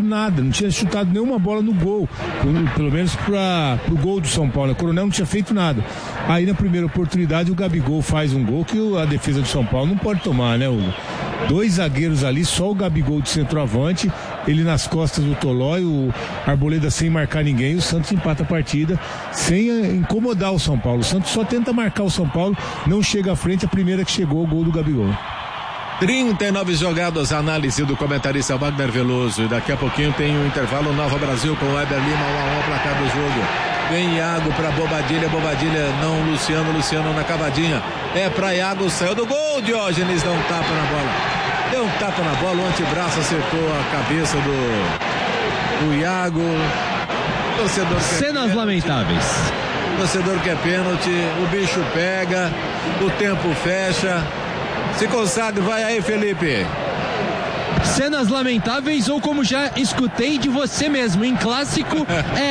nada, não tinha chutado nenhuma bola no gol, pelo menos pro gol do São Paulo. O Coronel não tinha feito nada. Aí na primeira oportunidade o Gabigol faz um gol que a defesa do São Paulo não pode tomar, né, Hugo? 2 zagueiros ali, só o Gabigol de centroavante, ele nas costas do Tolói, o Arboleda sem marcar ninguém, o Santos empata a partida sem incomodar o São Paulo. O Santos só tenta marcar o São Paulo, não chega à frente, a primeira que chegou, o gol do Gabigol. 39 jogadas, análise do comentarista Wagner Veloso. E daqui a pouquinho tem um intervalo, Nova Brasil com o Weber Lima, 1-1 placar do jogo. Vem Iago pra Bobadilha, não, Luciano na cavadinha. É pra Iago, saiu do gol, Diógenes dá um tapa na bola. Deu um tapa na bola, o antebraço acertou a cabeça do Iago. Torcedor cenas lamentáveis. Torcedor quer pênalti, o bicho pega, o tempo fecha. Se consagra, vai aí, Felipe. Cenas lamentáveis, ou como já escutei de você mesmo, em clássico,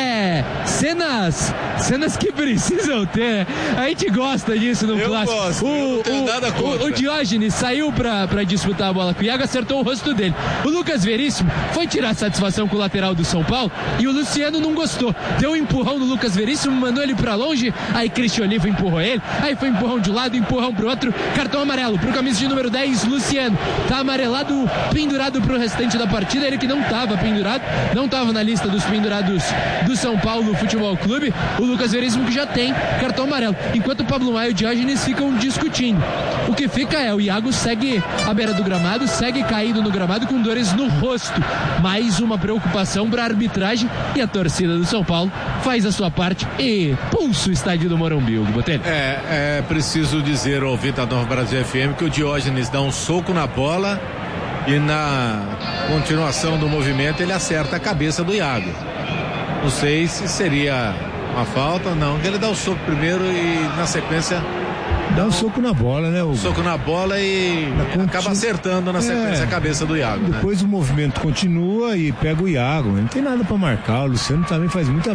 cenas que precisam ter. A gente gosta disso no clássico. Gosto, eu não tenho nada contra. O Diógenes saiu pra disputar a bola com o Iago, acertou o rosto dele. O Lucas Veríssimo foi tirar satisfação com o lateral do São Paulo e o Luciano não gostou. Deu um empurrão no Lucas Veríssimo, mandou ele pra longe, aí Cristian Oliva empurrou ele, aí foi empurrão de um lado, empurrão pro outro, cartão amarelo pro camisa de número 10, Luciano. Tá amarelado, pendurado pro restante da partida, ele que não estava pendurado, não estava na lista dos pendurados do São Paulo Futebol Clube, o Lucas Veríssimo que já tem cartão amarelo, enquanto o Pablo Maia e o Diógenes ficam discutindo. O que fica é, o Iago segue à beira do gramado, segue caído no gramado com dores no rosto, mais uma preocupação para a arbitragem, e a torcida do São Paulo faz a sua parte e pulsa o estádio do Morumbi, Hugo Botelho. É preciso dizer ao ouvinte da Nova Brasil FM que o Diógenes dá um soco na bola e na continuação do movimento ele acerta a cabeça do Iago. Não sei se seria uma falta, não, que ele dá o soco primeiro e na sequência dá um soco na bola, né, Hugo? Soco na bola e acaba acertando na sequência a cabeça do Iago. Depois, né, o movimento continua e pega o Iago, não tem nada pra marcar. O Luciano também faz muita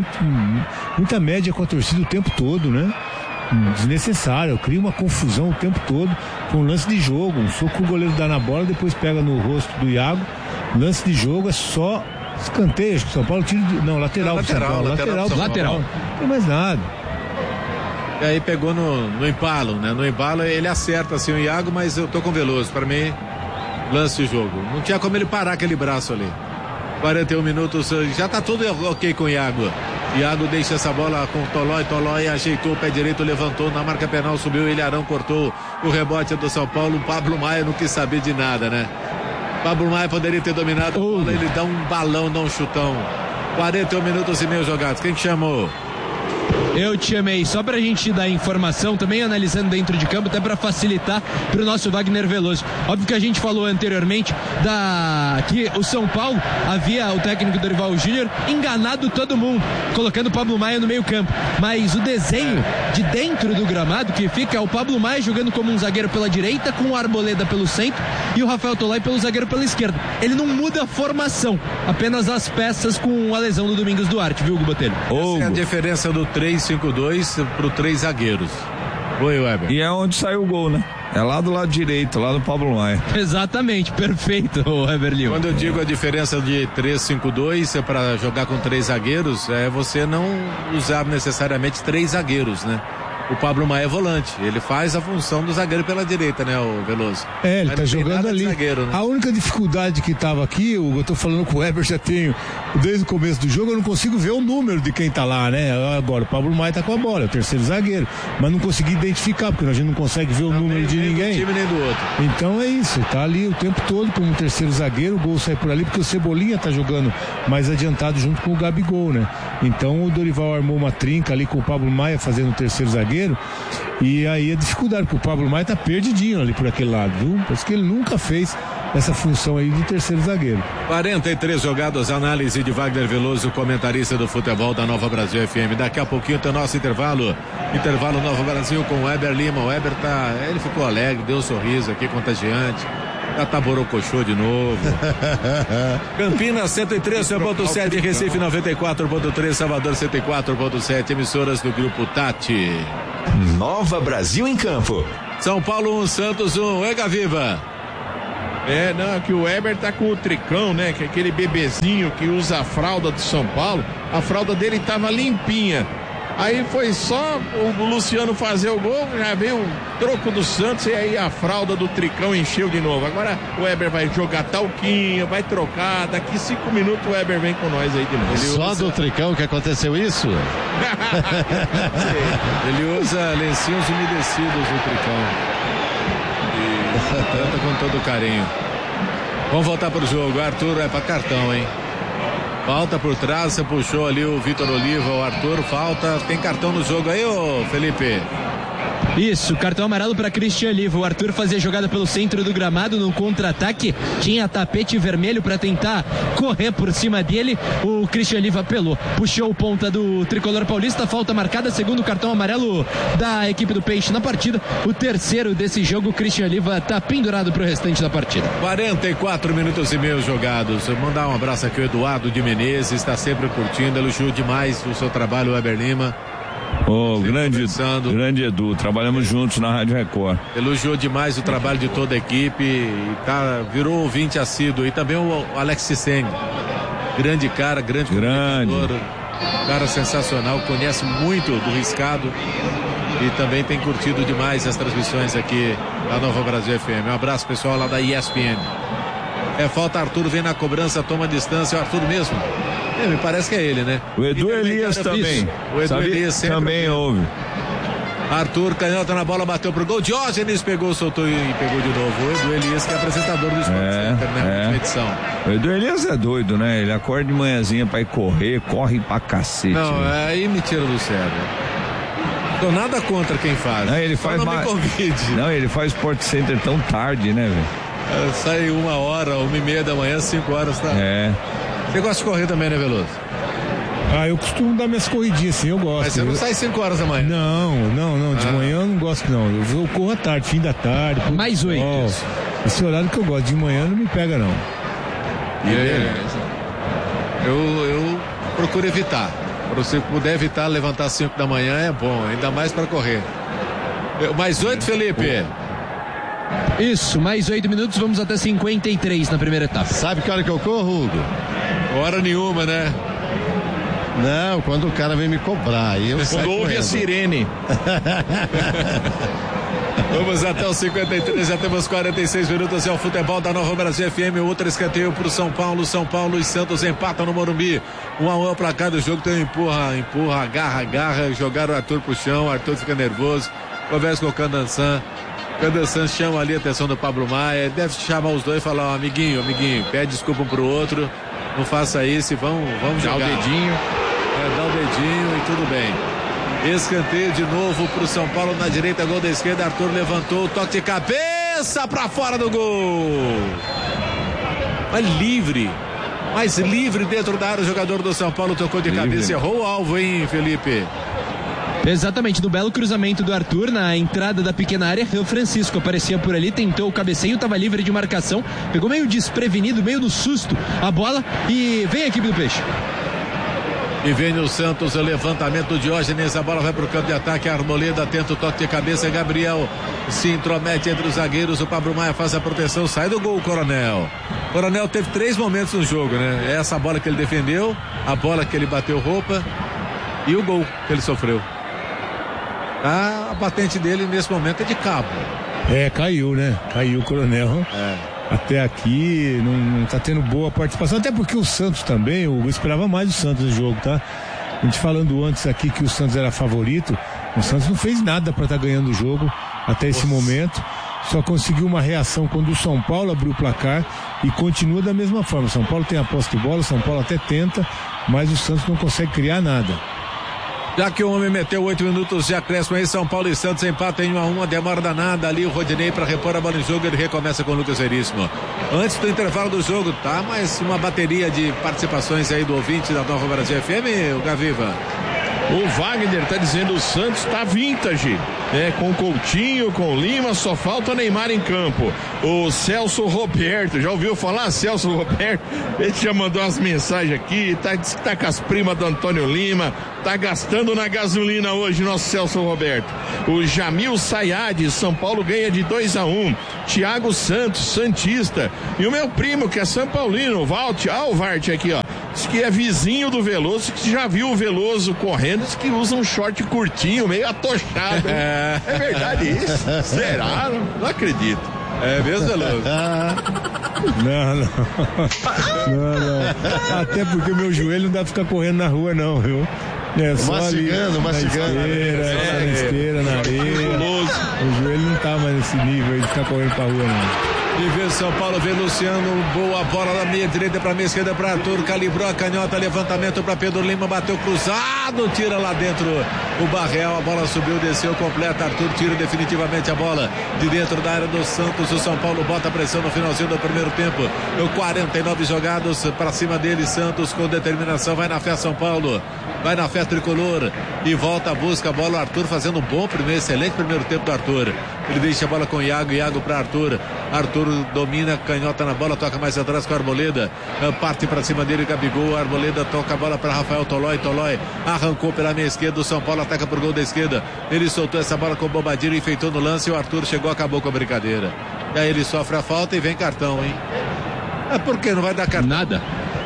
média com a torcida o tempo todo, né? Desnecessário, cria uma confusão o tempo todo com um lance de jogo, um soco que o goleiro dá na bola, depois pega no rosto do Iago. Lance de jogo é só escanteio, acho que o São Paulo tira lateral, lateral, não tem mais nada. E aí pegou no embalo, né? No embalo ele acerta assim o Iago, mas eu tô com o Veloso, para mim lance de jogo, não tinha como ele parar aquele braço ali. 41 minutos, já tá tudo ok com o Iago. Iago deixa essa bola com o Tolói ajeitou o pé direito, levantou na marca penal, subiu, Ilharão cortou o rebote do São Paulo. O Pablo Maia não quis saber de nada, né? Pablo Maia poderia ter dominado a bola, ele dá um balão, dá um chutão. 41 minutos e meio jogados. Quem que chamou? Eu te chamei só pra gente dar informação, também analisando dentro de campo, até pra facilitar pro nosso Wagner Veloso. Óbvio que a gente falou anteriormente que o São Paulo havia, o técnico Dorival Júnior, enganado todo mundo, colocando o Pablo Maia no meio campo. Mas o desenho de dentro do gramado que fica é o Pablo Maia jogando como um zagueiro pela direita, com o Arboleda pelo centro e o Rafael Tolói pelo zagueiro pela esquerda. Ele não muda a formação, apenas as peças com a lesão do Domingos Duarte, viu, Hugo Botelho? Essa é a diferença do 3-5-2 pro 3 zagueiros. Oi, Weber. E é onde saiu o gol, né? É lá do lado direito, lá do Pablo Maia. Exatamente, perfeito, Weber Lima. Quando eu digo a diferença de 3-5-2 é para jogar com 3 zagueiros, é você não usar necessariamente 3 zagueiros, né? O Pablo Maia é volante, ele faz a função do zagueiro pela direita, né, o Veloso? Ele tá jogando ali. Zagueiro, né? A única dificuldade que tava aqui, eu tô falando com o Weber, já tenho, desde o começo do jogo, eu não consigo ver o número de quem tá lá, né? Agora, o Pablo Maia tá com a bola, é o terceiro zagueiro, mas não consegui identificar, porque a gente não consegue ver o número de ninguém. Nem do time, nem do outro. Então é isso, tá ali o tempo todo como terceiro zagueiro, o gol sai por ali, porque o Cebolinha tá jogando mais adiantado junto com o Gabigol, né? Então o Dorival armou uma trinca ali com o Pablo Maia fazendo o terceiro zagueiro, e aí a dificuldade, porque o Pablo Maia tá perdidinho ali por aquele lado, viu? Parece que ele nunca fez essa função aí de terceiro zagueiro. 43 jogadas, análise de Wagner Veloso, comentarista do futebol da Nova Brasil FM. Daqui a pouquinho tem o nosso intervalo Nova Brasil com o Weber Lima. O Weber ele ficou alegre, deu um sorriso aqui, contagiante. Já tá borocochô de novo. Campinas 103.7, Recife 94.3, Salvador 104.7, emissoras do Grupo Tati. Nova Brasil em campo. São Paulo 1, Santos 1, Ega Viva. Não, que o Weber tá com o Tricão, né? Que é aquele bebezinho que usa a fralda do São Paulo. A fralda dele tava limpinha. Aí foi só o Luciano fazer o gol, já veio o troco do Santos e aí a fralda do Tricão encheu de novo. Agora o Weber vai jogar talquinho, vai trocar. Daqui 5 minutos o Weber vem com nós aí de novo. Só do Tricão que aconteceu isso? Ele usa lencinhos umedecidos do Tricão. E trata com todo carinho. Vamos voltar pro jogo. Arthur é pra cartão, hein? Falta por trás, você puxou ali o Vitor Oliva, o Arthur, falta, tem cartão no jogo aí, ô Felipe? Isso, cartão amarelo para Christian Oliva. O Arthur fazia jogada pelo centro do gramado no contra-ataque, tinha tapete vermelho para tentar correr por cima dele. O Christian Oliva apelou, puxou o ponta do tricolor paulista. Falta marcada, segundo cartão amarelo da equipe do Peixe na partida. O terceiro desse jogo. O Christian Oliva tá pendurado pro restante da partida. 44 minutos e meio jogados. Eu mandar um abraço aqui ao Eduardo de Menezes, está sempre curtindo, elogiou demais o seu trabalho, Weber Lima. Grande Edu, trabalhamos juntos na Rádio Record. Elogiou demais o trabalho de toda a equipe e virou ouvinte assíduo. E também o Alex Seng, grande cara, grande comunicador, cara sensacional, conhece muito do riscado e também tem curtido demais as transmissões aqui da Nova Brasil FM. Um abraço pessoal lá da ESPN. Falta Arthur, vem na cobrança, toma distância, o Arthur mesmo. Me parece que é ele, né? O Edu Elias também. O Edu Elias sempre também ouve. Arthur, canhota na bola, bateu pro gol. Diógenes pegou, soltou e pegou de novo. O Edu Elias, que é apresentador do Esporte Center, né? Na edição. O Edu Elias é doido, né? Ele acorda de manhãzinha pra ir correr, corre pra cacete. Não, né? Aí me tira do sério. Tô nada contra quem faz. Não, ele faz me convide. Não, ele faz Sport Center tão tarde, né, velho? Sai 1h, 1h30 da manhã, 5 horas, tá? Você gosta de correr também, né, Veloso? Eu costumo dar minhas corridinhas, sim, eu gosto. Mas você não sai 5 horas da manhã? Não, de manhã eu não gosto, não. Eu corro à tarde, fim da tarde. Mais 8. Esse horário que eu gosto, de manhã não me pega, não. Eu procuro evitar. Se você puder evitar levantar 5 da manhã, é bom, ainda mais para correr. Mais 8, Felipe? Isso, mais 8 minutos, vamos até 53 na primeira etapa. Sabe que hora que eu corro, Hugo? Hora nenhuma, né? Não, quando o cara vem me cobrar. Quando ouve a sirene. Vamos até os 53, já temos 46 minutos. É o futebol da Nova Brasil FM. Outro escanteio pro São Paulo. São Paulo e Santos empatam no Morumbi. 1-1 pra cá do jogo. Tem empurra, agarra. Jogaram o Arthur pro chão. O Arthur fica nervoso. Conversa com o Candansan. Candansan chama ali a atenção do Pablo Maia. Deve chamar os dois e falar: amiguinho, pede desculpa um pro outro. Não faça isso e vamos jogar. Dá o dedinho. Dá o dedinho e tudo bem. Escanteio de novo pro São Paulo na direita, gol da esquerda. Arthur levantou, toque de cabeça pra fora do gol. Mais livre dentro da área. O jogador do São Paulo tocou de cabeça, errou o alvo, hein, Felipe? Exatamente, no belo cruzamento do Arthur na entrada da pequena área, o Francisco aparecia por ali, tentou o cabeceio, estava livre de marcação, pegou meio desprevenido, meio no susto a bola e vem a equipe do Peixe. E vem o Santos, o levantamento do Diógenes, a bola vai pro campo de ataque, a Arboleda tenta o toque de cabeça, Gabriel se intromete entre os zagueiros, o Pablo Maia faz a proteção, sai do gol o Coronel. O Coronel teve 3 momentos no jogo, né? Essa bola que ele defendeu, a bola que ele bateu roupa e o gol que ele sofreu. A patente dele nesse momento é de cabo. Caiu, né? Caiu o Coronel. Até aqui não tá tendo boa participação, até porque o Santos também, eu esperava mais o Santos no jogo, tá? A gente falando antes aqui que o Santos era favorito, o Santos não fez nada para estar ganhando o jogo até esse momento, só conseguiu uma reação quando o São Paulo abriu o placar e continua da mesma forma. O São Paulo tem a posse de bola, o São Paulo até tenta, mas o Santos não consegue criar nada. Já que o homem meteu 8 minutos de acréscimo aí, São Paulo e Santos empatam em 1-1, demora danada ali o Rodinei para repor a bola em jogo, ele recomeça com o Lucas Veríssimo. Antes do intervalo do jogo, tá? Mais uma bateria de participações aí do ouvinte da Nova Brasil FM, o Gaviva. O Wagner tá dizendo o Santos tá vintage, né? Com Coutinho, com Lima, só falta o Neymar em campo. O Celso Roberto, já ouviu falar, Celso Roberto? Ele já mandou umas mensagens aqui, diz que tá com as primas do Antônio Lima, tá gastando na gasolina hoje, nosso Celso Roberto. O Jamil Sayad, São Paulo ganha de 2-1. Thiago Santos, Santista. E o meu primo, que é São Paulino, o Vart aqui, ó. Diz que é vizinho do Veloso, que já viu o Veloso correndo, diz que usa um short curtinho, meio atochado. É verdade isso? Será? Não acredito. É mesmo, Veloso? Não. Até porque meu joelho não dá pra ficar correndo na rua, não, viu? É só mastigando. Na esteira, na areia. O joelho não tá mais nesse nível aí de ficar correndo pra rua, não. E vê São Paulo, vê Luciano, boa bola da meia direita pra meia esquerda pra Arthur, calibrou a canhota, levantamento pra Pedro Lima, bateu cruzado, tira lá dentro o Barreal, a bola subiu, desceu, completa, Arthur tira definitivamente a bola de dentro da área do Santos. O São Paulo bota a pressão no finalzinho do primeiro tempo, 49 jogados pra cima dele, Santos com determinação, vai na fé São Paulo, vai na fé tricolor e volta, busca a bola, o Arthur fazendo um bom excelente primeiro tempo do Arthur, ele deixa a bola com o Iago pra Arthur domina, canhota na bola, toca mais atrás com a Arboleda, parte pra cima dele, Gabigol, Arboleda toca a bola pra Rafael Tolói arrancou pela meia esquerda, o São Paulo ataca por gol da esquerda, ele soltou essa bola com o Bobadilha, enfeitou no lance, e o Arthur chegou, acabou com a brincadeira, e aí ele sofre a falta e vem cartão, hein? Por que não vai dar cartão? Nada.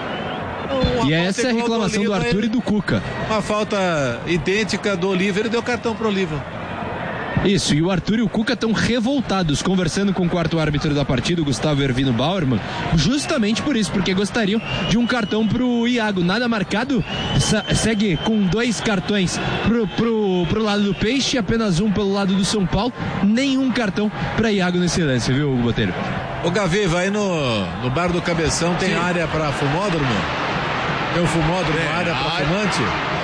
E essa é a reclamação do Arthur e do Cuca. Uma falta idêntica do Oliva, ele deu cartão pro Oliva. Isso, e o Arthur e o Cuca estão revoltados, conversando com o quarto árbitro da partida, o Gustavo Ervino Bauerman, justamente por isso, porque gostariam de um cartão pro Iago. Nada marcado, segue com 2 cartões pro lado do Peixe, apenas um pelo lado do São Paulo, nenhum cartão pra Iago nesse lance, viu, Hugo Botelho? O Gavi, vai no bar do Cabeção, tem área pra fumódromo? Tem um fumódromo, área pra fumante?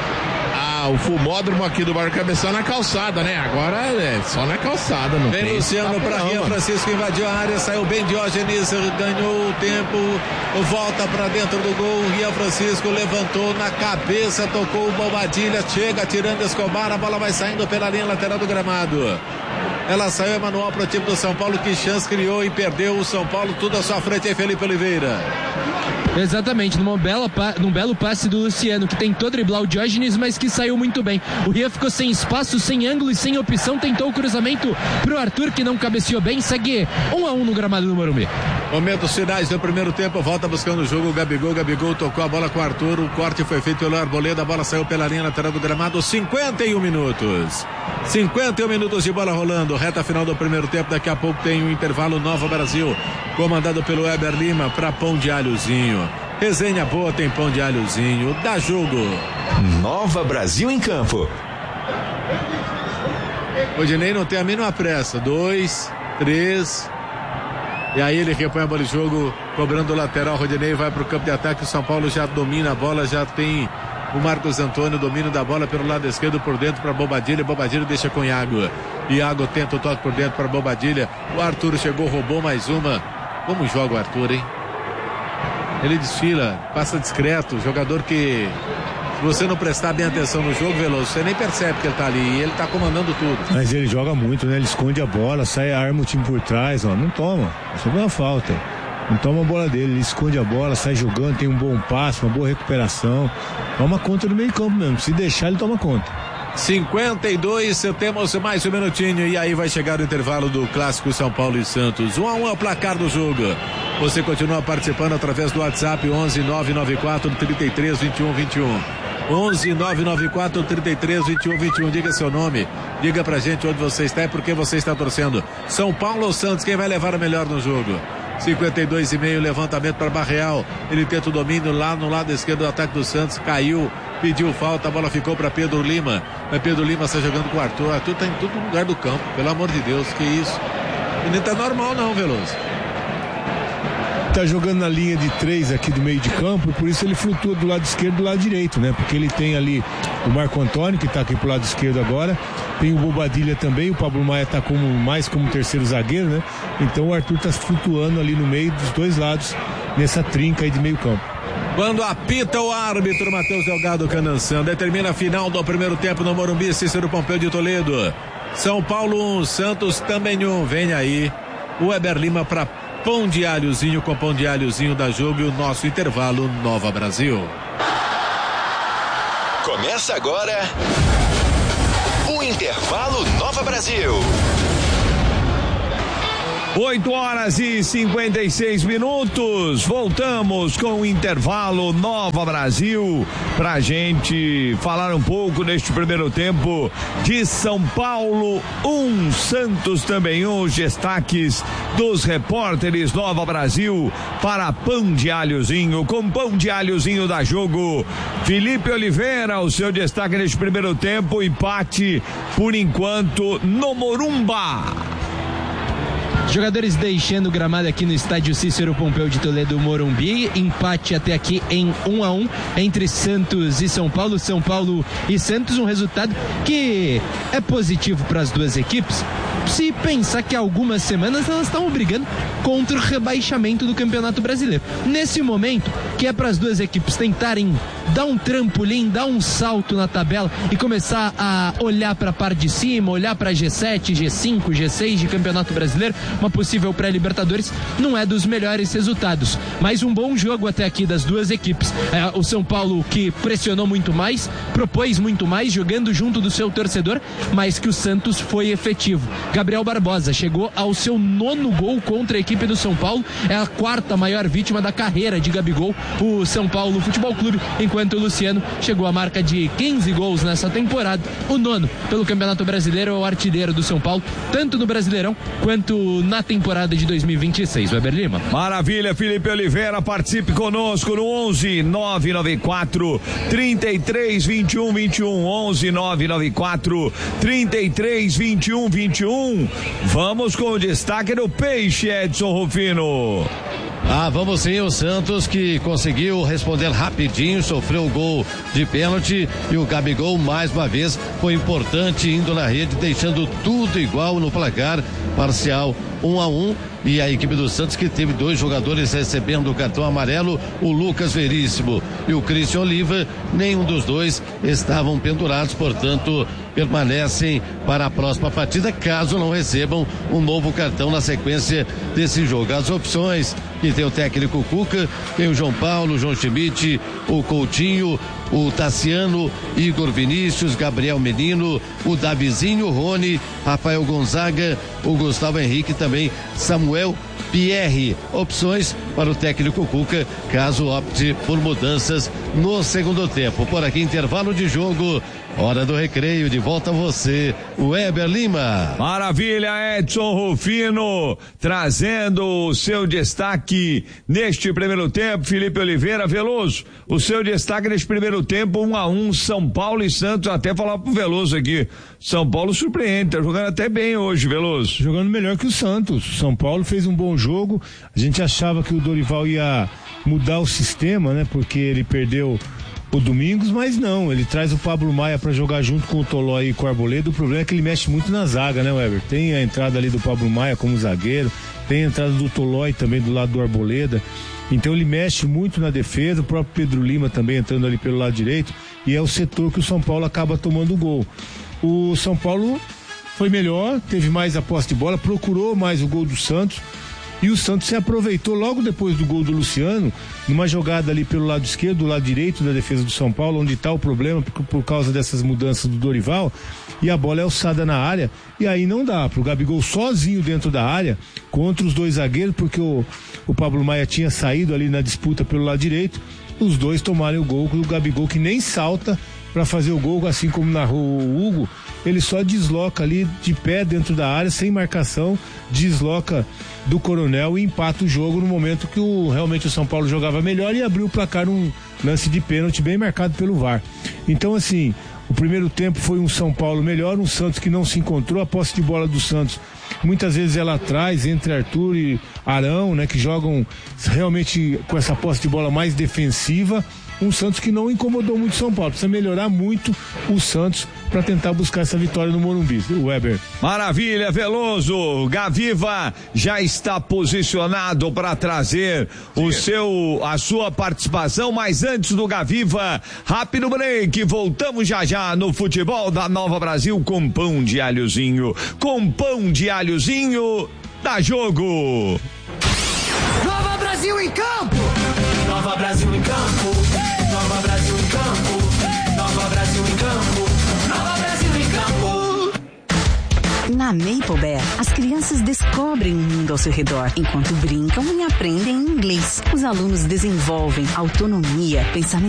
O fumódromo aqui do Bar Cabeção na calçada, né? Agora é só na calçada, não tem. Vem Luciano pra Rian Francisco, invadiu a área, saiu bem Diógenes, ganhou o tempo, volta pra dentro do gol, Rian Francisco levantou na cabeça, tocou o Bobadilha, chega tirando Escobar, a bola vai saindo pela linha lateral do gramado. Ela saiu, manual pro time do São Paulo, que chance criou e perdeu o São Paulo, tudo à sua frente aí, Felipe Oliveira. Exatamente, num belo passe do Luciano, que tentou driblar o Diógenes, mas que saiu muito bem. O Rian ficou sem espaço, sem ângulo e sem opção, tentou o cruzamento pro Arthur, que não cabeceou bem, segue 1-1 no gramado do Morumbi. Momentos finais do primeiro tempo, volta buscando o jogo o Gabigol tocou a bola com o Arthur, o corte foi feito pelo Arboleda, a bola saiu pela linha lateral do gramado, 51 minutos de bola rolando, reta final do primeiro tempo, daqui a pouco tem um intervalo. Nova Brasil, comandado pelo Weber Lima, pra Pão de Alhozinho. Resenha boa, tem Pão de Alhozinho, dá jogo. Nova Brasil em campo. O Dinei não tem a mínima pressa, 2, 3, e aí ele repõe a bola de jogo, cobrando o lateral, Rodinei vai pro campo de ataque, o São Paulo já domina a bola, já tem o Marcos Antônio, domínio da bola pelo lado esquerdo, por dentro para Bobadilha deixa com Iago tenta o toque por dentro para Bobadilha, o Arthur chegou, roubou mais uma. Como joga o Arthur, hein? Ele desfila, passa discreto, jogador que, se você não prestar bem atenção no jogo, Veloso, você nem percebe que ele tá ali, e ele tá comandando tudo. Mas ele joga muito, né? Ele esconde a bola, sai, arma o time por trás, ó, não toma, isso é uma falta. Não toma a bola dele, ele esconde a bola, sai jogando, tem um bom passe, uma boa recuperação. Toma conta do meio campo mesmo, se deixar ele toma conta. 52, temos mais um minutinho e aí vai chegar o intervalo do clássico São Paulo e Santos. 1-1 é o placar do jogo. Você continua participando através do WhatsApp 11 994 33 21 21. 11 994 33 21 21. Diga seu nome, diga pra gente onde você está e por que você está torcendo. São Paulo ou Santos, quem vai levar o melhor no jogo? 52,5, levantamento para Barreal, ele tenta o domínio lá no lado esquerdo do ataque do Santos, caiu, pediu falta, a bola ficou para Pedro Lima, Pedro Lima está jogando com o Arthur está em todo lugar do campo, pelo amor de Deus, que isso, e nem tá normal não, Veloso. Tá jogando na linha de 3 aqui do meio de campo, e por isso ele flutua do lado esquerdo e do lado direito, né? Porque ele tem ali o Marco Antônio, que tá aqui pro lado esquerdo agora, tem o Bobadilha também, o Pablo Maia tá mais como terceiro zagueiro, né? Então o Arthur tá flutuando ali no meio dos dois lados, nessa trinca aí de meio campo. Quando apita o árbitro Matheus Delgado Cananção, determina a final do primeiro tempo no Morumbi, Cícero Pompeu de Toledo. São Paulo 1, Santos também 1. Vem aí o Weber Lima para pão de alhozinho com pão de alhozinho da jogo e o nosso intervalo Nova Brasil. Começa agora o intervalo Nova Brasil. 8h56. Voltamos com o intervalo Nova Brasil pra gente falar um pouco neste primeiro tempo de São Paulo 1, Santos também 1. Os destaques dos repórteres Nova Brasil para pão de alhozinho, com pão de alhozinho da jogo. Felipe Oliveira, o seu destaque neste primeiro tempo, empate por enquanto no Morumba. Jogadores deixando o gramado aqui no estádio Cícero Pompeu de Toledo, Morumbi. Empate até aqui em 1-1 entre Santos e São Paulo. São Paulo e Santos, um resultado que é positivo para as duas equipes. Se pensar que há algumas semanas elas estavam brigando contra o rebaixamento do Campeonato Brasileiro. Nesse momento, que é para as duas equipes tentarem dar um trampolim, dar um salto na tabela e começar a olhar para a parte de cima, olhar para G7, G5, G6 de Campeonato Brasileiro, uma possível pré-Libertadores, não é dos melhores resultados. Mas um bom jogo até aqui das duas equipes. O São Paulo que pressionou muito mais, propôs muito mais, jogando junto do seu torcedor, mas que o Santos foi efetivo. Gabriel Barbosa chegou ao seu 9º gol contra a equipe do São Paulo, é a 4ª maior vítima da carreira de Gabigol, o São Paulo Futebol Clube, enquanto o Luciano chegou à marca de 15 gols nessa temporada, o 9º pelo Campeonato Brasileiro, é o artilheiro do São Paulo, tanto no Brasileirão quanto na temporada de 2026. Weber Lima. Maravilha, Felipe Oliveira, participe conosco no 11 994 33 21 21, 11 994 33 21 21. Vamos com o destaque do Peixe, Edson Rufino. Vamos sim, o Santos que conseguiu responder rapidinho, sofreu o gol de pênalti e o Gabigol mais uma vez foi importante indo na rede, deixando tudo igual no placar parcial 1-1. E a equipe do Santos que teve 2 jogadores recebendo o cartão amarelo, o Lucas Veríssimo e o Christian Oliva, nenhum dos dois estavam pendurados, portanto permanecem para a próxima partida, caso não recebam um novo cartão na sequência desse jogo. As opções que tem o técnico Cuca, tem o João Paulo, o João Schmidt, o Coutinho, o Tassiano, Igor Vinícius, Gabriel Menino, o Davizinho, o Rony, Rafael Gonzaga, o Gustavo Henrique e também Samuel Pierre. Opções para o técnico Cuca, caso opte por mudanças no segundo tempo. Por aqui, intervalo de jogo, hora do recreio, de volta a você, Weber Lima. Maravilha, Edson Rufino, trazendo o seu destaque neste primeiro tempo. Felipe Oliveira, Veloso, o seu destaque neste primeiro tempo, 1-1, São Paulo e Santos. Até falar pro Veloso aqui, São Paulo surpreende, tá jogando até bem hoje, Veloso. Jogando melhor que o Santos. São Paulo fez um bom jogo, a gente achava que o Dorival ia mudar o sistema, né, porque ele perdeu o Domingos, mas não, ele traz o Pablo Maia para jogar junto com o Tolói e com o Arboleda. O problema é que ele mexe muito na zaga, né, Weber? Tem a entrada ali do Pablo Maia como zagueiro, tem a entrada do Tolói também do lado do Arboleda, então ele mexe muito na defesa, o próprio Pedro Lima também entrando ali pelo lado direito, e é o setor que o São Paulo acaba tomando o gol. O São Paulo foi melhor, teve mais a posse de bola, procurou mais o gol do Santos, e o Santos se aproveitou logo depois do gol do Luciano, numa jogada ali pelo lado esquerdo, do lado direito da defesa do São Paulo, onde está o problema por causa dessas mudanças do Dorival, e a bola é alçada na área, e aí não dá pro Gabigol sozinho dentro da área, contra os 2 zagueiros, porque o Pablo Maia tinha saído ali na disputa pelo lado direito, os 2 tomaram o gol, o Gabigol que nem salta para fazer o gol, assim como narrou o Hugo, ele só desloca ali de pé dentro da área, sem marcação, desloca do Coronel e empata o jogo no momento que realmente o São Paulo jogava melhor e abriu o placar num lance de pênalti bem marcado pelo VAR. Então, assim, o primeiro tempo foi um São Paulo melhor, um Santos que não se encontrou, a posse de bola do Santos muitas vezes ela atrás entre Arthur e Arão, né, que jogam realmente com essa posse de bola mais defensiva. Um Santos que não incomodou muito o São Paulo, precisa melhorar muito o Santos para tentar buscar essa vitória no Morumbi, o Weber. Maravilha, Veloso. Gaviva já está posicionado para trazer a sua participação, mas antes do Gaviva, rápido break, voltamos já no futebol da Nova Brasil com pão de alhozinho. Com pão de alhozinho, dá jogo. Nova Brasil em campo! Nova Brasil em campo! Nova Brasil em campo! Nova Brasil em campo! Nova Brasil em campo! Na Maple Bear, as crianças descobrem o mundo ao seu redor, enquanto brincam e aprendem inglês. Os alunos desenvolvem autonomia, pensamento